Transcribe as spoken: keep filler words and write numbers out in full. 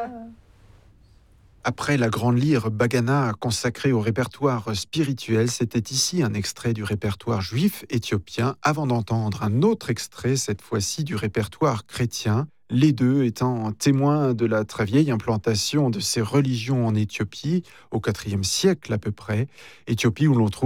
Après la grande lyre Bagana consacrée au répertoire spirituel, c'était ici un extrait du répertoire juif éthiopien avant d'entendre un autre extrait, cette fois-ci du répertoire chrétien, les deux étant témoins de la très vieille implantation de ces religions en Éthiopie, au quatrième siècle à peu près, Éthiopie où l'on trouve